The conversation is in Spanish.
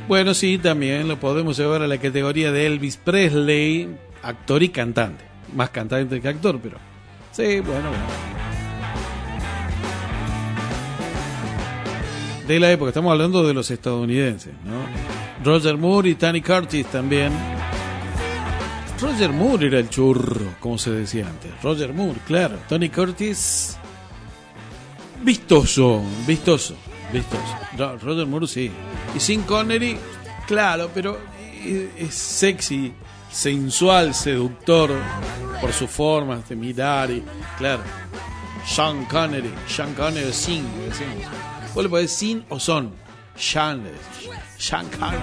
Bueno, sí, también lo podemos llevar a la categoría de Elvis Presley, actor y cantante. Más cantante que actor, pero... Sí, bueno. De la época, estamos hablando de los estadounidenses, ¿no? Roger Moore y Tony Curtis también. Roger Moore era el churro, como se decía antes. Roger Moore, claro. Tony Curtis, vistoso. Roger Moore, sí. Y Sean Connery, claro, pero es sexy, sensual, seductor, por sus formas de mirar y, claro. Sean Connery, Sean Connery, Sin, decimos. Vos le podés Sin o Son. Sean Connery.